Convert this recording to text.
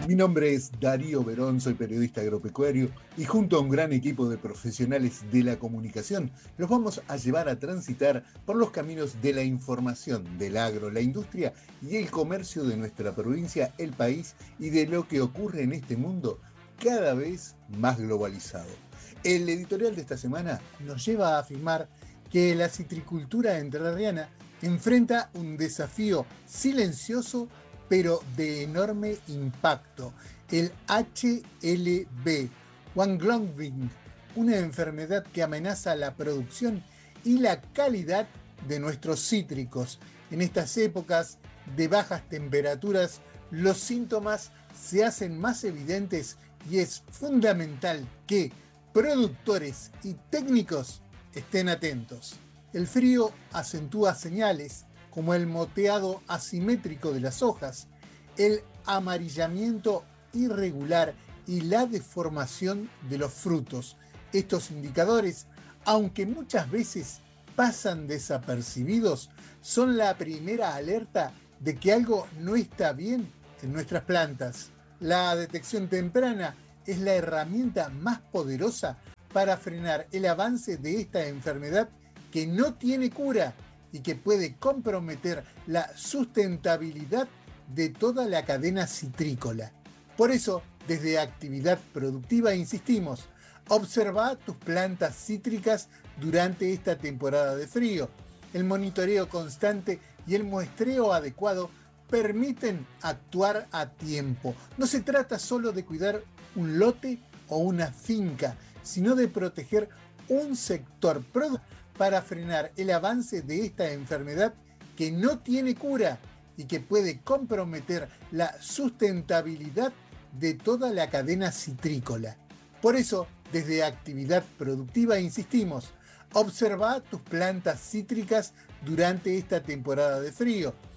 Mi nombre es Darío Verón, soy periodista agropecuario y junto a un gran equipo de profesionales de la comunicación los vamos a llevar a transitar por los caminos de la información, del agro, la industria y el comercio de nuestra provincia, el país y de lo que ocurre en este mundo cada vez más globalizado. El editorial de esta semana nos lleva a afirmar que la citricultura entrerriana enfrenta un desafío silencioso pero de enorme impacto, el HLB, Wanglongring, una enfermedad que amenaza la producción y la calidad de nuestros cítricos. En estas épocas de bajas temperaturas, los síntomas se hacen más evidentes y es fundamental que productores y técnicos estén atentos. El frío acentúa señales como el moteado asimétrico de las hojas, el amarillamiento irregular y la deformación de los frutos. Estos indicadores, aunque muchas veces pasan desapercibidos, son la primera alerta de que algo no está bien en nuestras plantas. La detección temprana es la herramienta más poderosa para frenar el avance de esta enfermedad que no tiene cura y que puede comprometer la sustentabilidad de toda la cadena citrícola. Por eso, desde Actividad Productiva insistimos, observa tus plantas cítricas durante esta temporada de frío. El monitoreo constante y el muestreo adecuado permiten actuar a tiempo. No se trata solo de cuidar un lote o una finca, sino de proteger un sector productivo para frenar el avance de esta enfermedad que no tiene cura y que puede comprometer la sustentabilidad de toda la cadena citrícola. Por eso, desde Actividad Productiva insistimos, observa tus plantas cítricas durante esta temporada de frío.